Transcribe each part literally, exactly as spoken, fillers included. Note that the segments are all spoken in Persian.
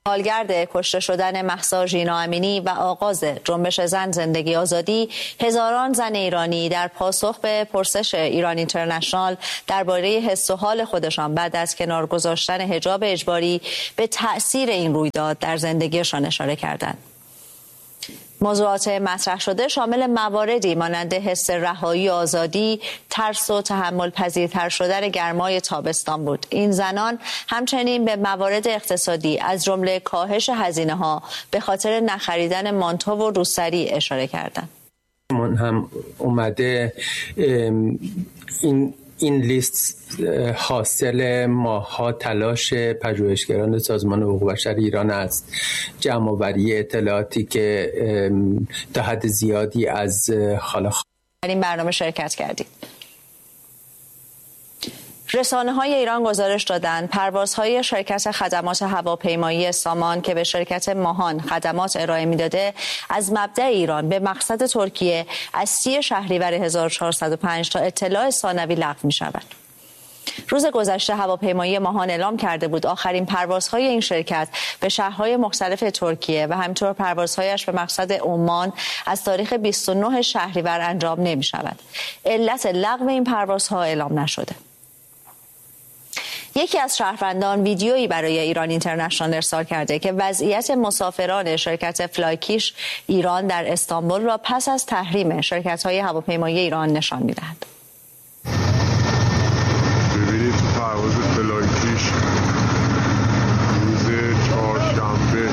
حالگرد کشته شدن مهسا ژینا امینی و آغاز جنبش زن زندگی آزادی، هزاران زن ایرانی در پاسخ به پرسش ایران اینترنشنال درباره حس و حال خودشان بعد از کنار گذاشتن حجاب اجباری به تأثیر این رویداد در زندگیشان اشاره کردند. موضوعات مطرح شده شامل مواردی مانند حس رهایی و آزادی، ترس و تحمل پذیرتر شدن گرمای تابستان بود. این زنان همچنین به موارد اقتصادی از جمله کاهش هزینه‌ها به خاطر نخریدن مانتو و روسری اشاره کردند. من هم اومده این این لیست حاصل ماها تلاش پژوهشگران سازمان حقوق بشر ایران است. جمع آوری اطلاعاتی که تا حد زیادی از حالا در این برنامه شرکت کردید. رسانه‌های ایران گزارش دادند پروازهای شرکت خدمات هواپیمایی سامان که به شرکت ماهان خدمات ارائه می‌داده از مبدأ ایران به مقصد ترکیه از سی شهریور هزار و چهارصد و پنج تا اطلاع ثانوی لغو می‌شود. روز گذشته هواپیمایی ماهان اعلام کرده بود آخرین پروازهای این شرکت به شهرهای مختلف ترکیه و همینطور پروازهایش به مقصد عمان از تاریخ بیست و نه شهریور انجام نمی‌شود. علت لغو این پروازها اعلام نشده. یکی از شهروندان ویدیویی برای ایران اینترنشنال ارسال کرده که وضعیت مسافران شرکت فلایکیش ایران در استانبول را پس از تحریم شرکت‌های هواپیمایی ایران نشان می‌دهد. ببینید پرواز فلایکیش روز چهارشنبه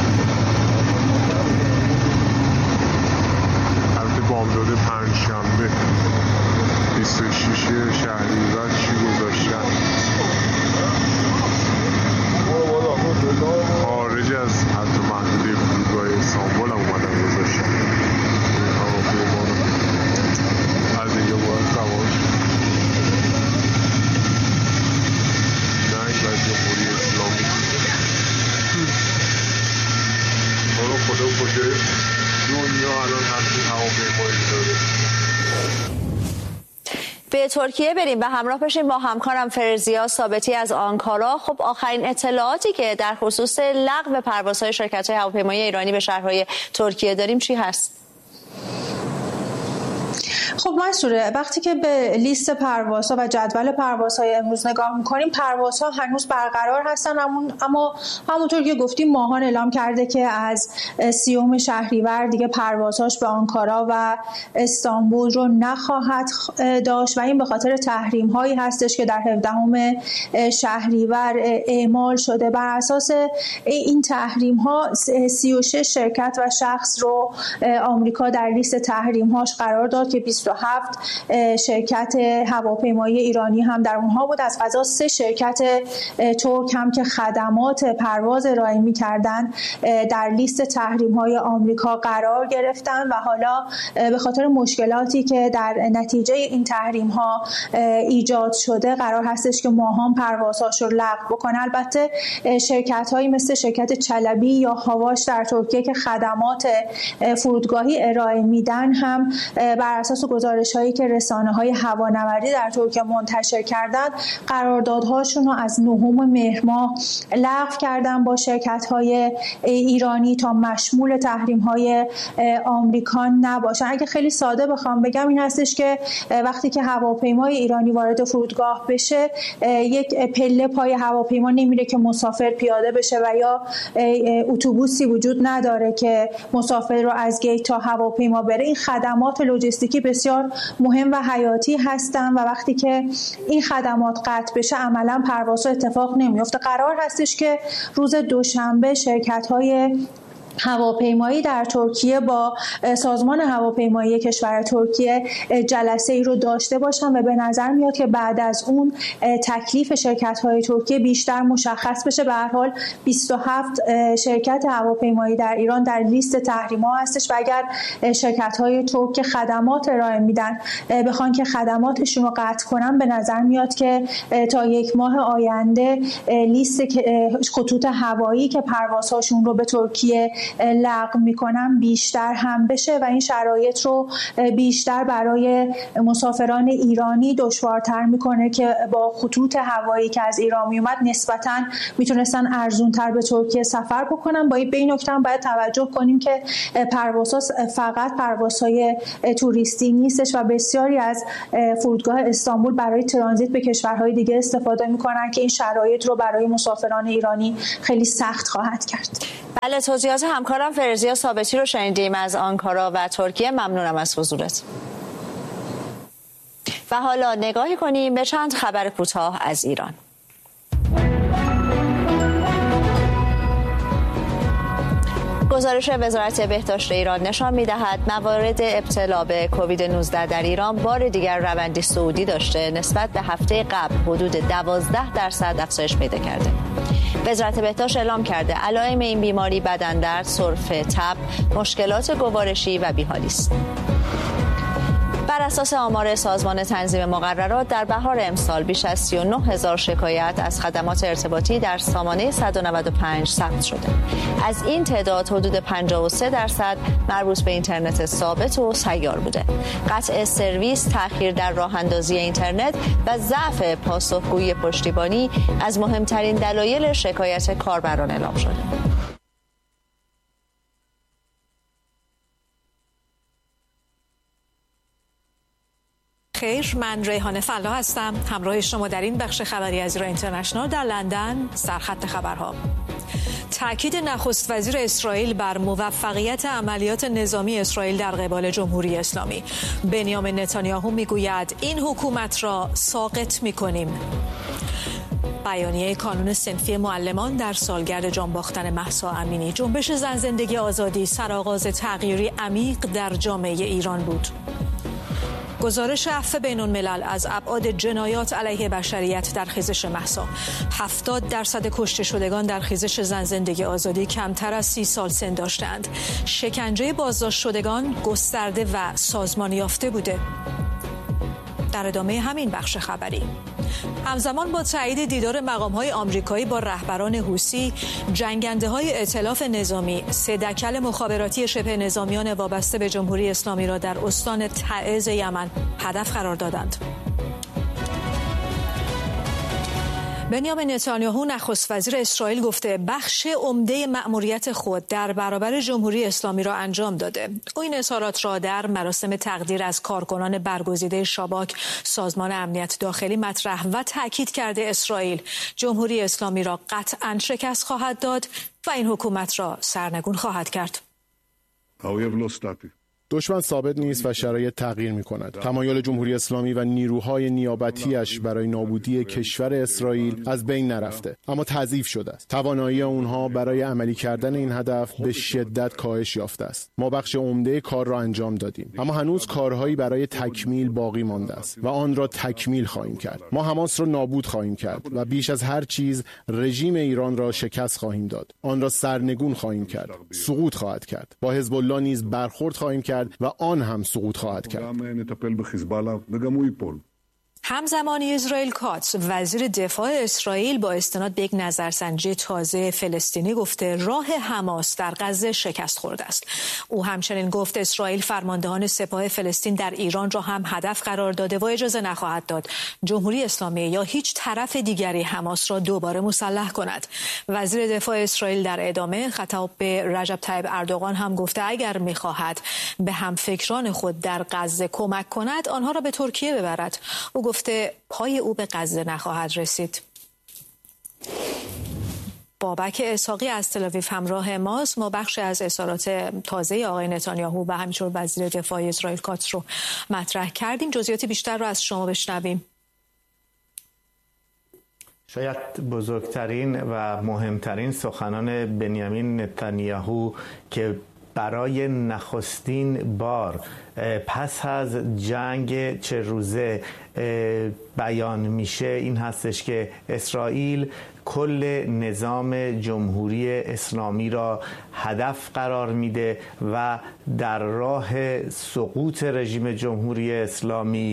البته بامداد پنجشنبه بیست و شش شهریور چی گذاشتن خارج از حتی محدوده فرودگاه استانبول هم اومدن گذاشتن از اینجا باید سوار ننگ و جمهوری اسلامی حالا خدا کجای دنیا الان همچین هواپیمایی داره. به ترکیه بریم و همراه بشیم با همکارم فرزیا ثابتی از آنکارا. خب آخرین اطلاعاتی که در خصوص لغو پروازهای شرکت‌های هواپیمایی ایرانی به شهرهای ترکیه داریم چی هست؟ خب مسئوله وقتی که به لیست پروازها و جدول پروازهای امروز نگاه میکنیم پروازها هنوز برقرار هستن، اما همونطور که گفتیم ماهان اعلام کرده که از سیوم شهریور دیگه پروازهاش به آنکارا و استانبول رو نخواهد داشت و این به خاطر تحریم هایی هستش که در هفدهم شهریور اعمال شده. بر اساس این تحریم ها سی و شش شرکت و شخص رو آمریکا در لیست تحریم هاش قرار داد که بیست و هفت شرکت هواپیمایی ایرانی هم در اونها بود. از قضا سه شرکت ترک هم که خدمات پرواز ارائه می‌کردند در لیست تحریم‌های آمریکا قرار گرفتن و حالا به خاطر مشکلاتی که در نتیجه این تحریم‌ها ایجاد شده قرار هستش که ماهان پروازهاش رو لغو بکنه. البته شرکت‌هایی مثل شرکت چلبی یا هاواش در ترکیه که خدمات فرودگاهی ارائه میدن هم بر اساس گزارش‌هایی که رسانه‌های هوانوردی در ترکیه منتشر کردند قراردادهاشون رو از نهم مهر ماه لغو کردن با شرکت‌های ایرانی تا مشمول تحریم‌های آمریکا نباشن. اگه خیلی ساده بخوام بگم این هستش که وقتی که هواپیمای ایرانی وارد فرودگاه بشه یک پله پای هواپیما نمیره که مسافر پیاده بشه و یا اتوبوسی وجود نداره که مسافر رو از گیت تا هواپیما بره. این خدمات لوجستیکی بسیار مهم و حیاتی هستن و وقتی که این خدمات قطع بشه عملا پروازها اتفاق نمیفته. قرار هستش که روز دوشنبه شرکت‌های هواپیمایی در ترکیه با سازمان هواپیمایی کشور ترکیه جلسه ای رو داشته باشن و به نظر میاد که بعد از اون تکلیف شرکت‌های ترکیه بیشتر مشخص بشه. به هر حال بیست و هفت شرکت هواپیمایی در ایران در لیست تحریم‌ها هستش و اگر شرکت‌های ترک خدمات ارائه میدن بخوان که خدماتشون رو قطع کنن به نظر میاد که تا یک ماه آینده لیست خطوط هوایی که پروازهاشون رو به ترکیه لغو میکنن بیشتر هم بشه و این شرایط رو بیشتر برای مسافران ایرانی دشوارتر میکنه که با خطوط هوایی که از ایران میومد نسبتاً میتونستن ارزونتر به ترکیه سفر بکنن. با این به این نکته باید توجه کنیم که پروازها فقط پروازهای توریستی نیستش و بسیاری از فرودگاه استانبول برای ترانزیت به کشورهای دیگه استفاده میکنن که این شرایط رو برای مسافران ایرانی خیلی سخت خواهد کرد. بله، توضیحات همکارم فرزیا ثابتی رو شنیدیم از آنکارا و ترکیه. ممنونم از حضورت. و حالا نگاهی کنیم به چند خبر کوتاه از ایران. گزارش وزارت بهداشت ایران نشان می‌دهد موارد ابتلا به کووید نوزده در ایران بار دیگر روندی صعودی داشته، نسبت به هفته قبل حدود دوازده درصد افزایش پیدا کرده. وزارت بهداشت اعلام کرده علائم این بیماری بدن‌درد، سرفه، تب، مشکلات گوارشی و بیحالی است. بر اساس آمار سازمان تنظیم مقررات در بهار امسال بیش از سی و نه هزار شکایت از خدمات ارتباطی در سامانه صد و نود و پنج ثبت شده. از این تعداد حدود پنجاه و سه درصد مربوط به اینترنت ثابت و سیار بوده. قطع سرویس، تأخیر در راه اندازی اینترنت و ضعف پاسخگویی پشتیبانی از مهمترین دلایل شکایت کاربران اعلام شده. خیر، من ریحانه فلا هستم، همراه شما در این بخش خبری از ایران اینترنشنال در لندن. سرخط خبرها: تأکید نخست وزیر اسرائیل بر موفقیت عملیات نظامی اسرائیل در قبال جمهوری اسلامی. بنیامین نتانیاهو میگوید این حکومت را ساقط میکنیم. بیانیه کانون صنفی معلمان در سالگرد جان باختن مهسا امینی. جنبش زن زندگی آزادی سرآغاز تغییری عمیق در جامعه ایران بود. گزارش عفو بین‌الملل از ابعاد جنایات علیه بشریت در خیزش مهسا. هفتاد درصد کشته شدگان در خیزش زن زندگی آزادی کمتر از سی سال سن داشتند. شکنجه بازداشت شدگان گسترده و سازمان یافته بوده. در ادامه همین بخش خبری، همزمان با تایید دیدار مقام‌های آمریکایی با رهبران حوثی، جنگنده‌های ائتلاف نظامی سه دکل مخابراتی شبه نظامیان وابسته به جمهوری اسلامی را در استان تعز یمن هدف قرار دادند. بنیامین نتانیاهو نخست وزیر اسرائیل گفته بخش عمده مأموریت خود در برابر جمهوری اسلامی را انجام داده. او این اظهارات را در مراسم تقدیر از کارکنان برگزیده شاباک، سازمان امنیت داخلی مطرح و تأکید کرده اسرائیل جمهوری اسلامی را قطعاً شکست خواهد داد و این حکومت را سرنگون خواهد کرد. دشمن ثابت نیست و شرایط تغییر می کند. تمایل جمهوری اسلامی و نیروهای نیابتیش برای نابودی کشور اسرائیل از بین نرفته، اما تضعیف شده است. توانایی اونها برای عملی کردن این هدف به شدت کاهش یافته است. ما بخش عمده کار را انجام دادیم، اما هنوز کارهایی برای تکمیل باقی مانده است و آن را تکمیل خواهیم کرد. ما حماس را نابود خواهیم کرد و بیش از هر چیز رژیم ایران را شکست خواهیم داد. آن را سرنگون خواهیم کرد. سقوط خواهد کرد. با حزب الله نیز برخورد خواهیم کرد و آن هم سقوط خواهد کرد. همزمان اسرائیل کاتس وزیر دفاع اسرائیل با استناد به یک نظرسنجی تازه فلسطینی گفته راه حماس در غزه شکست خورده است. او همچنین گفت اسرائیل فرماندهان سپاه فلسطین در ایران را هم هدف قرار داده و اجازه نخواهد داد جمهوری اسلامی یا هیچ طرف دیگری حماس را دوباره مسلح کند. وزیر دفاع اسرائیل در ادامه خطاب به رجب طیب اردوغان هم گفته اگر می‌خواهد به همفکران خود در غزه کمک کند آنها را به ترکیه ببرد. او گفته پای او به غزه نخواهد رسید. بابک اسحاقی از تل‌آویو همراه ماست. ما بخش از اظهارات تازه آقای نتانیاهو و همینطور وزیر دفاع اسرائیل کاتس رو مطرح کردیم. جزئیات بیشتر رو از شما بشنویم. شاید بزرگترین و مهمترین سخنان بنیامین نتانیاهو که برای نخستین بار پس از جنگ چه روزه بیان میشه این هستش که اسرائیل کل نظام جمهوری اسلامی را هدف قرار میده و در راه سقوط رژیم جمهوری اسلامی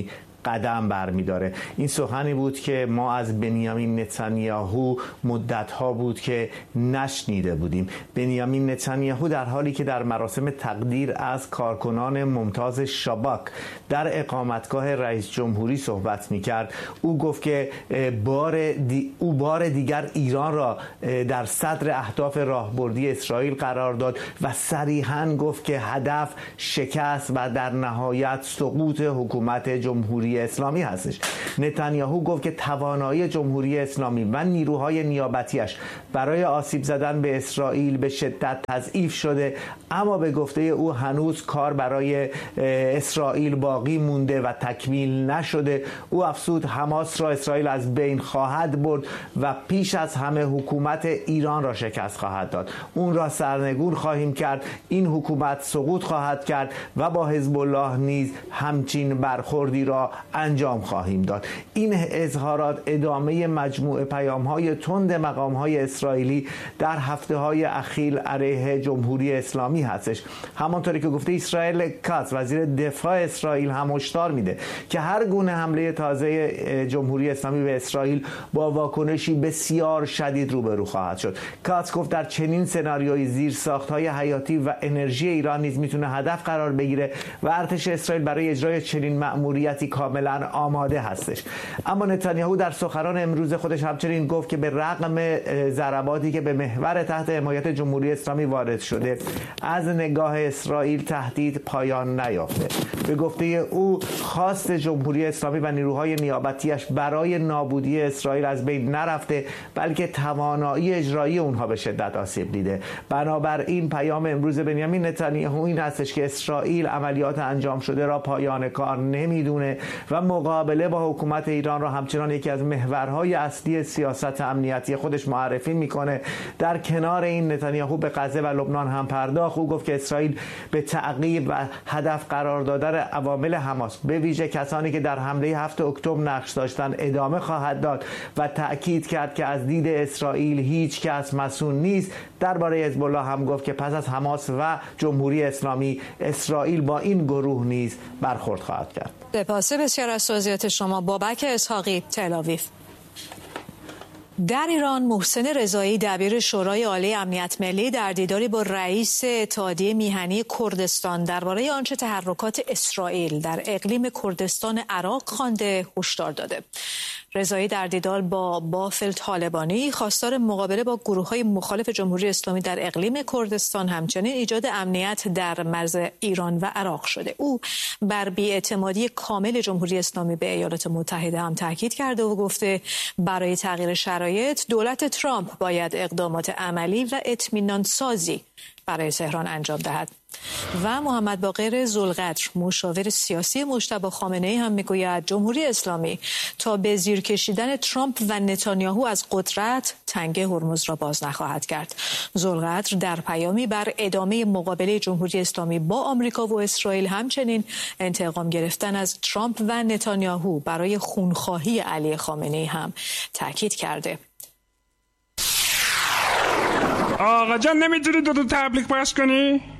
قدم برمی‌داره. این سخنی بود که ما از بنیامین نتانیاهو مدت‌ها بود که نشنیده بودیم. بنیامین نتانیاهو در حالی که در مراسم تقدیر از کارکنان ممتاز شاباک در اقامتگاه رئیس جمهوری صحبت می‌کرد، او گفت که بار دی... او بار دیگر ایران را در صدر اهداف راهبردی اسرائیل قرار داد و صریحاً گفت که هدف شکست و در نهایت سقوط حکومت جمهوری اسلامی هستش. نتانیاهو گفت که توانایی جمهوری اسلامی و نیروهای نیابتیش برای آسیب زدن به اسرائیل به شدت تضعیف شده، اما به گفته او هنوز کار برای اسرائیل باقی مونده و تکمیل نشده. او افزود حماس را اسرائیل از بین خواهد برد و پیش از همه حکومت ایران را شکست خواهد داد. اون را سرنگون خواهیم کرد. این حکومت سقوط خواهد کرد و با حزب الله نیز همچین برخوردی را انجام خواهیم داد. این اظهارات ادامه مجموعه پیام‌های تند مقام‌های اسرائیلی در هفته‌های اخیر علیه جمهوری اسلامی هستش. همانطوری که گفته اسرائیل کاتز وزیر دفاع اسرائیل هم هشدار میده که هر گونه حمله تازه جمهوری اسلامی به اسرائیل با واکنشی بسیار شدید روبرو خواهد شد. کاتز گفت در چنین سناریوی زیرساخت‌های حیاتی و انرژی ایران نیز میتونه هدف قرار بگیره و ارتش اسرائیل برای اجرای چنین مأموریتی کاملا آماده هستش. اما نتانیاهو در سخنان امروز خودش همچنین گفت که به رغم ضرباتی که به محور تحت حمایت جمهوری اسلامی وارد شده، از نگاه اسرائیل تهدید پایان نیافته. به گفته او خواست جمهوری اسلامی و نیروهای نیابتیش برای نابودی اسرائیل از بین نرفته، بلکه توانایی اجرایی اونها به شدت آسیب دیده. بنابراین پیام امروز بنیامین نتانیاهو این هستش که اسرائیل عملیات انجام شده را پایان کار نمیدونه و مقابله با حکومت ایران را همچنان یکی از محورهای اصلی سیاست امنیتی خودش معرفی میکنه. در کنار این نتانیاهو به غزه و لبنان هم پرداخت. او گفت که اسرائیل به تعقیب و هدف قرار دادن عوامل حماس، به ویژه کسانی که در حمله هفتم اکتبر نقش داشتند، ادامه خواهد داد و تأکید کرد که از دید اسرائیل هیچ کس مسئول نیست. درباره حزب الله هم گفت که پس از حماس و جمهوری اسلامی اسرائیل با این گروه نیز برخورد خواهد کرد. سپاس بسیار از توضیحات شما. بابک اسحاقی، تل آویو. در ایران محسن رضایی دبیر شورای عالی امنیت ملی در دیداری با رئیس اتحادیه میهنی کردستان درباره آنچه تحرکات اسرائیل در اقلیم کردستان عراق خوانده هشدار داده. رضایی در دیدار با بافل طالبانی خواستار مقابله با گروه‌های مخالف جمهوری اسلامی در اقلیم کردستان، همچنین ایجاد امنیت در مرز ایران و عراق شده. او بر بی‌اعتمادی کامل جمهوری اسلامی به ایالات متحده هم تاکید کرده و گفته برای تغییر شرایط دولت ترامپ باید اقدامات عملی و اطمینان سازی برای تهران انجام دهد. و محمد باقر ذوالقدر مشاور سیاسی مجتبی خامنه‌ای هم میگوید جمهوری اسلامی تا به زیر کشیدن ترامپ و نتانیاهو از قدرت تنگه هرمز را باز نخواهد کرد. ذوالقدر در پیامی بر ادامه مقابله جمهوری اسلامی با آمریکا و اسرائیل، همچنین انتقام گرفتن از ترامپ و نتانیاهو برای خونخواهی علی خامنه‌ای هم تاکید کرده. آقا جان نمیتونی دو تا تبلیغ پخش کنی؟